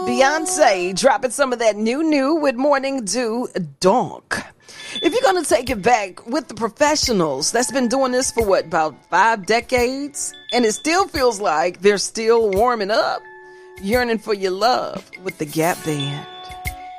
Beyonce dropping some of that new with Morning Dew Donk. If you're going to take it back with the professionals that's been doing this for about 5 decades, and it still feels like they're still warming up, yearning for your love with the Gap Band.